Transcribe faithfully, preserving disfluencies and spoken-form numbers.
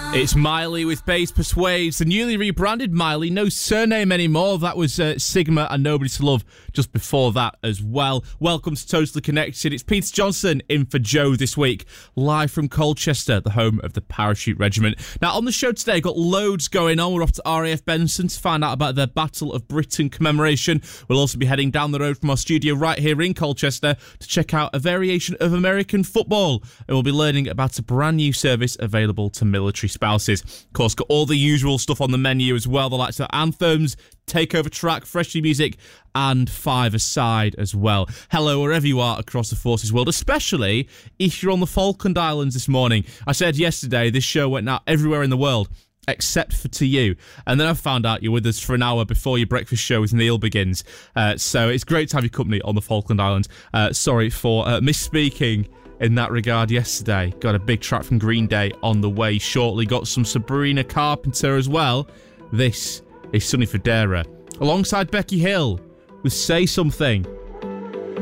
It's Miley with Bass Persuades, the newly rebranded Miley, no surname anymore. That was uh, Sigma and Nobody to Love just before that as well. Welcome to Totally Connected. It's Peter Johnson in for Joe this week, live from Colchester, the home of the Parachute Regiment. Now, on the show today, got loads going on. We're off to R A F Benson to find out about their Battle of Britain commemoration. We'll also be heading down the road from our studio right here in Colchester to check out a variation of American football. And we'll be learning about a brand new service available to military spouses. Of course, got all the usual stuff on the menu as well, the likes of anthems, takeover track, fresh new music, and five-a-side as well. Hello, wherever you are across the Forces world, especially if you're on the Falkland Islands this morning. I said yesterday this show went out everywhere in the world except for to you, and then I found out you're with us for an hour before your breakfast show with Neil begins. Uh, so it's great to have your company on the Falkland Islands. Uh, sorry for uh, misspeaking in that regard yesterday. Got a big track from Green Day on the way shortly. Got some Sabrina Carpenter as well. This is Sonny Fodera alongside Becky Hill with Say Something.